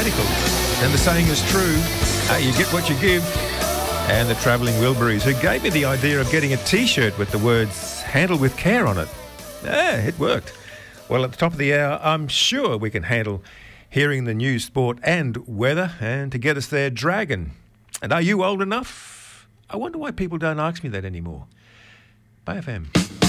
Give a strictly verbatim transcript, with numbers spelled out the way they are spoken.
Radicals. And the saying is true, uh, you get what you give. And the Travelling Wilburys, who gave me the idea of getting a T-shirt with the words "Handle with care" on it. Yeah, it worked. Well, at the top of the hour, I'm sure we can handle hearing the news, sport and weather. And to get us there, Dragon. And are you old enough? I wonder why people don't ask me that anymore. Bay F M.